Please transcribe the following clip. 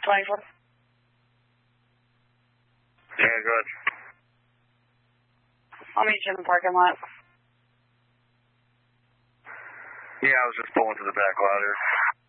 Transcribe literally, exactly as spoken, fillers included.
twenty-four. Yeah, good. I'll meet you in the parking lot. Yeah, I was just pulling to the back ladder.